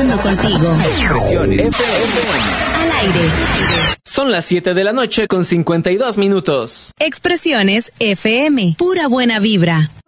conectando contigo. Expresiones FM. Al aire. Son las 7 de la noche con 52 minutos. Expresiones FM. Pura buena vibra.